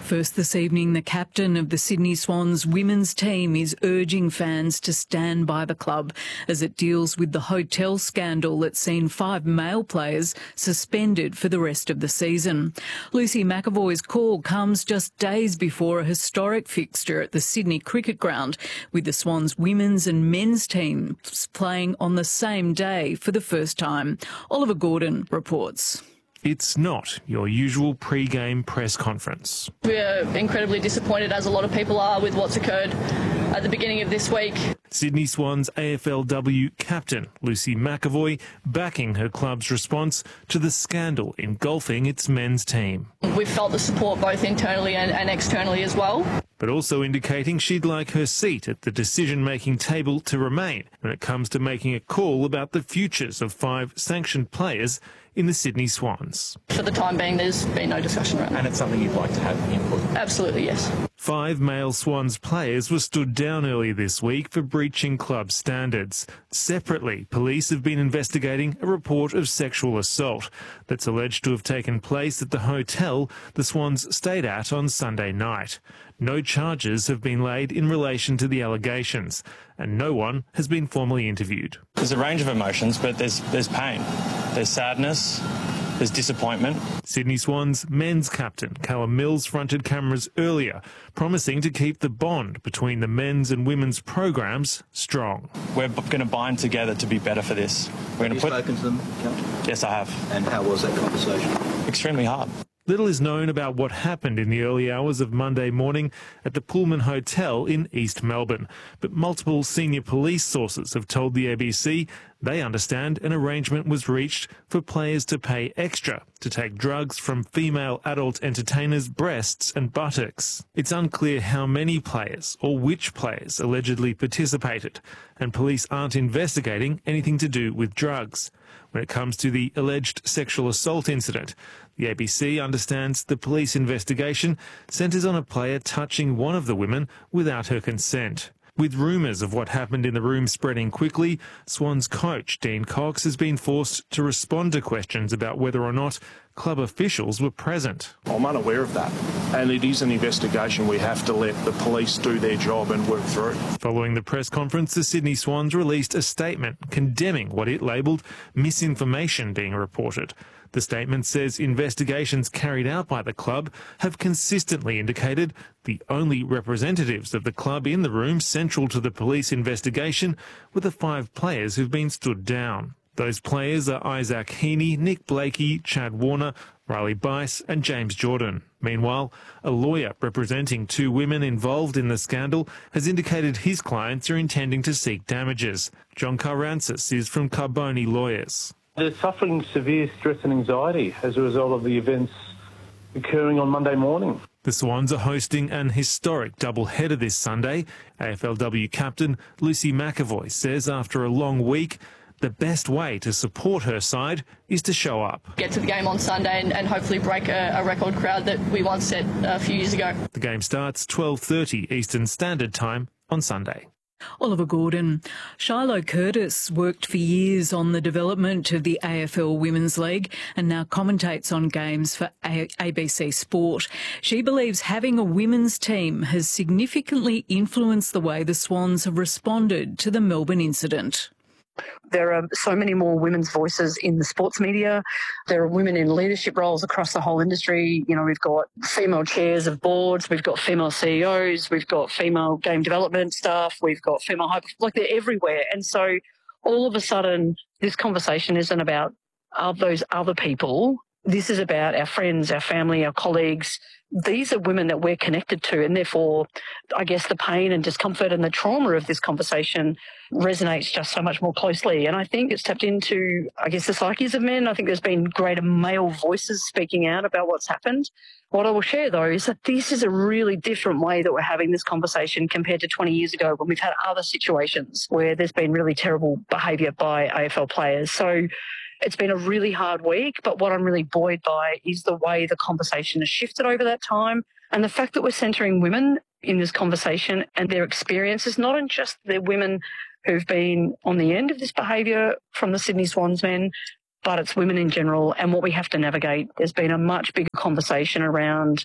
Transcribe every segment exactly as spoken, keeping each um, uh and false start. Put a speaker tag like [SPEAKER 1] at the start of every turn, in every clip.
[SPEAKER 1] First this evening, the captain of the Sydney Swans women's team is urging fans to stand by the club as it deals with the hotel scandal that's seen five male players suspended for the rest of the season. Lucy McAvoy's call comes just days before a historic fixture at the Sydney Cricket Ground, with the Swans women's and men's teams playing on the same day for the first time. Oliver Gordon reports.
[SPEAKER 2] It's not your usual pre-game press conference.
[SPEAKER 3] We're incredibly disappointed, as a lot of people are, with what's occurred at the beginning of this week.
[SPEAKER 2] Sydney Swans A F L W captain Lucy McAvoy backing her club's response to the scandal engulfing its men's team.
[SPEAKER 3] We've felt the support both internally and, and externally as well.
[SPEAKER 2] But also indicating she'd like her seat at the decision-making table to remain when it comes to making a call about the futures of five sanctioned players in the Sydney Swans.
[SPEAKER 3] For the time being, there's been no discussion around that.
[SPEAKER 4] And it's something you'd like to have input?
[SPEAKER 3] Absolutely, yes.
[SPEAKER 2] Five male Swans players were stood down earlier this week for breaching club standards. Separately, police have been investigating a report of sexual assault that's alleged to have taken place at the hotel the Swans stayed at on Sunday night. No charges have been laid in relation to the allegations, and no one has been formally interviewed.
[SPEAKER 4] There's a range of emotions, but there's there's pain, there's sadness, there's disappointment.
[SPEAKER 2] Sydney Swans men's captain Callum Mills fronted cameras earlier, promising to keep the bond between the men's and women's programs strong.
[SPEAKER 4] We're going to bind together to be better for this. We're going to put.
[SPEAKER 5] Have you spoken to them, Cal?
[SPEAKER 4] Yes, I have.
[SPEAKER 5] And how was that conversation?
[SPEAKER 4] Extremely hard.
[SPEAKER 2] Little is known about what happened in the early hours of Monday morning at the Pullman Hotel in East Melbourne, but multiple senior police sources have told the A B C they understand an arrangement was reached for players to pay extra to take drugs from female adult entertainers' breasts and buttocks. It's unclear how many players or which players allegedly participated, and police aren't investigating anything to do with drugs. When it comes to the alleged sexual assault incident, the A B C understands the police investigation centres on a player touching one of the women without her consent. With rumours of what happened in the room spreading quickly, Swans coach Dean Cox has been forced to respond to questions about whether or not club officials were present.
[SPEAKER 6] I'm unaware of that, and it is an investigation we have to let the police do their job and work through.
[SPEAKER 2] Following the press conference, the Sydney Swans released a statement condemning what it labelled misinformation being reported. The statement says investigations carried out by the club have consistently indicated the only representatives of the club in the room central to the police investigation were the five players who've been stood down. Those players are Isaac Heaney, Nick Blakey, Chad Warner, Riley Bice and James Jordan. Meanwhile, a lawyer representing two women involved in the scandal has indicated his clients are intending to seek damages. John Carrancis is from Carboni Lawyers.
[SPEAKER 7] They're suffering severe stress and anxiety as a result of the events occurring on Monday morning.
[SPEAKER 2] The Swans are hosting an historic doubleheader this Sunday. A F L W captain Lucy McAvoy says after a long week, the best way to support her side is to show up.
[SPEAKER 3] Get to the game on Sunday and, and hopefully break a, a record crowd that we once set a few years ago.
[SPEAKER 2] The game starts twelve thirty Eastern Standard Time on Sunday.
[SPEAKER 1] Oliver Gordon. Shiloh Curtis worked for years on the development of the A F L Women's League and now commentates on games for A B C Sport. She believes having a women's team has significantly influenced the way the Swans have responded to the Melbourne incident.
[SPEAKER 8] There are so many more women's voices in the sports media. There are women in leadership roles across the whole industry. You know, we've got female chairs of boards, we've got female C E Os, we've got female game development staff, we've got female hyper, like they're everywhere. And so all of a sudden, this conversation isn't about are those other people. This is about our friends, our family, our colleagues. These are women that we're connected to, and therefore, I guess the pain and discomfort and the trauma of this conversation resonates just so much more closely. And I think it's tapped into, I guess, the psyches of men. I think there's been greater male voices speaking out about what's happened. What I will share, though, is that this is a really different way that we're having this conversation compared to twenty years ago when we've had other situations where there's been really terrible behaviour by A F L players. So it's been a really hard week, but what I'm really buoyed by is the way the conversation has shifted over that time and the fact that we're centering women in this conversation and their experiences, not in just the women who've been on the end of this behaviour from the Sydney Swans men, but it's women in general and what we have to navigate. There's been a much bigger conversation around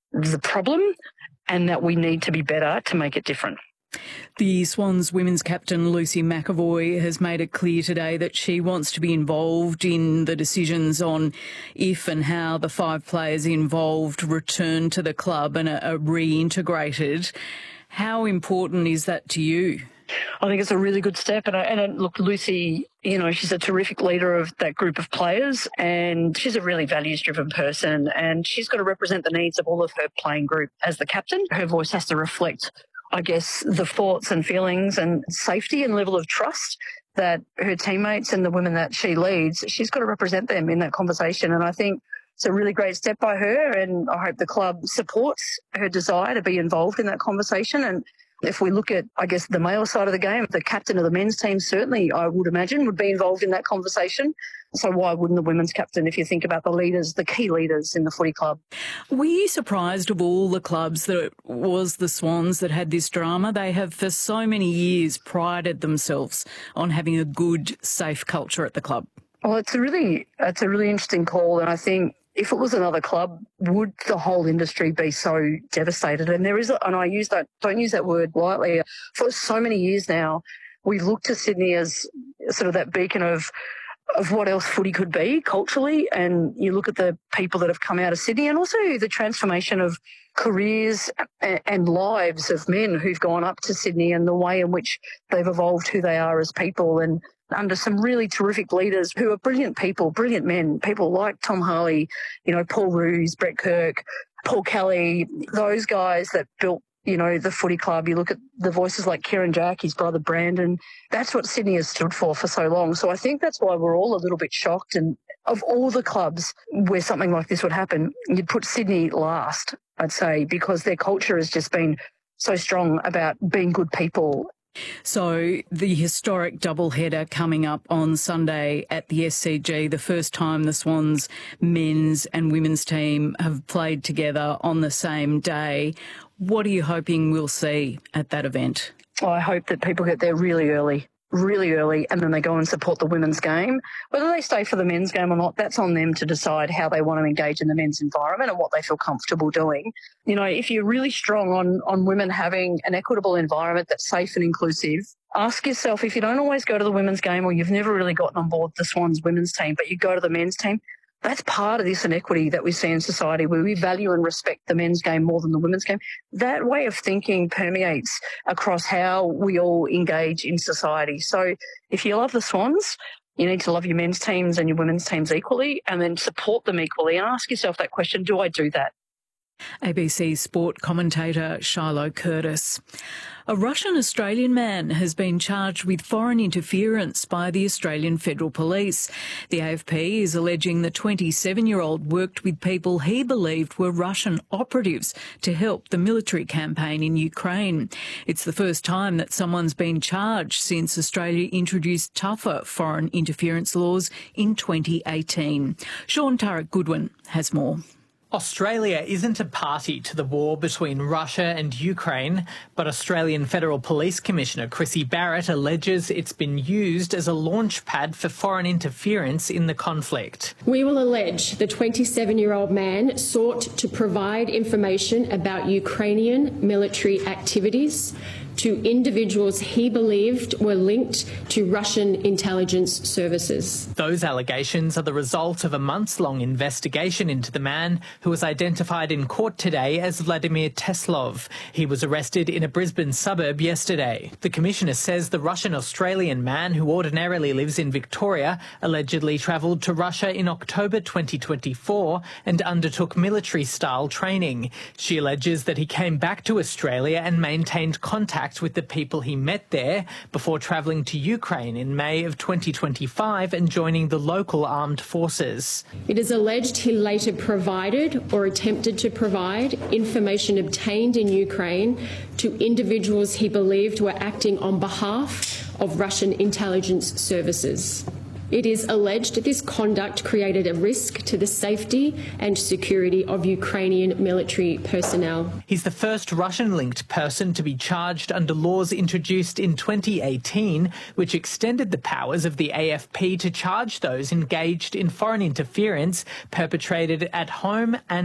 [SPEAKER 8] the problem and that we need to be better to make it different.
[SPEAKER 1] The Swans women's captain Lucy McEvoy has made it clear today that she wants to be involved in the decisions on if and how the five players involved return to the club and are, are reintegrated. How important is that to you?
[SPEAKER 8] I think it's a really good step. And, I, and look, Lucy, you know, she's a terrific leader of that group of players and she's a really values-driven person and she's got to represent the needs of all of her playing group as the captain. Her voice has to reflect, I guess, the thoughts and feelings and safety and level of trust that her teammates and the women that she leads, she's got to represent them in that conversation. And I think it's a really great step by her and I hope the club supports her desire to be involved in that conversation. And if we look at, I guess, the male side of the game, the captain of the men's team certainly, I would imagine, would be involved in that conversation. So why wouldn't the women's captain, if you think about the leaders, the key leaders in the footy club?
[SPEAKER 1] Were you surprised of all the clubs that it was the Swans that had this drama? They have for so many years prided themselves on having a good, safe culture at the club.
[SPEAKER 8] Well, it's a really, it's a really interesting call. And I think if it was another club, would the whole industry be so devastated? And there is, and I use that, don't use that word lightly. For so many years now, we've looked to Sydney as sort of that beacon of of what else footy could be culturally. And you look at the people that have come out of Sydney and also the transformation of careers and lives of men who've gone up to Sydney and the way in which they've evolved who they are as people and under some really terrific leaders who are brilliant people, brilliant men, people like Tom Harley, you know, Paul Roos, Brett Kirk, Paul Kelly, those guys that built, you know, the footy club. You look at the voices like Kieran Jack, his brother Brandon. That's what Sydney has stood for for so long. So I think that's why we're all a little bit shocked. And of all the clubs where something like this would happen, you'd put Sydney last, I'd say, because their culture has just been so strong about being good people.
[SPEAKER 1] So the historic doubleheader coming up on Sunday at the S C G, the first time the Swans men's and women's team have played together on the same day. What are you hoping we'll see at that event?
[SPEAKER 8] Well, I hope that people get there really early. really early and then they go and support the women's game. Whether they stay for the men's game or not, that's on them to decide how they want to engage in the men's environment and what they feel comfortable doing. You know, if you're really strong on, on women having an equitable environment that's safe and inclusive, ask yourself, if you don't always go to the women's game or you've never really gotten on board the Swans women's team, but you go to the men's team, that's part of this inequity that we see in society where we value and respect the men's game more than the women's game. That way of thinking permeates across how we all engage in society. So if you love the Swans, you need to love your men's teams and your women's teams equally and then support them equally and ask yourself that question, do I do that?
[SPEAKER 1] A B C sport commentator Shiloh Curtis. A Russian-Australian man has been charged with foreign interference by the Australian Federal Police. The A F P is alleging the twenty-seven-year-old worked with people he believed were Russian operatives to help the military campaign in Ukraine. It's the first time that someone's been charged since Australia introduced tougher foreign interference laws in twenty eighteen. Sean Turek Goodwin has more.
[SPEAKER 9] Australia isn't a party to the war between Russia and Ukraine, but Australian Federal Police Commissioner Chrissy Barrett alleges it's been used as a launch pad for foreign interference in the conflict.
[SPEAKER 10] We will allege the twenty-seven-year-old man sought to provide information about Ukrainian military activities to individuals he believed were linked to Russian intelligence services.
[SPEAKER 9] Those allegations are the result of a months-long investigation into the man who was identified in court today as Vladimir Teslov. He was arrested in a Brisbane suburb yesterday. The Commissioner says the Russian-Australian man, who ordinarily lives in Victoria, allegedly travelled to Russia in October twenty twenty-four and undertook military-style training. She alleges that he came back to Australia and maintained contact with the people he met there before travelling to Ukraine in May of twenty twenty-five and joining the local armed forces.
[SPEAKER 10] It is alleged he later provided or attempted to provide information obtained in Ukraine to individuals he believed were acting on behalf of Russian intelligence services. It is alleged this conduct created a risk to the safety and security of Ukrainian military personnel.
[SPEAKER 9] He's the first Russian-linked person to be charged under laws introduced in twenty eighteen, which extended the powers of the A F P to charge those engaged in foreign interference perpetrated at home and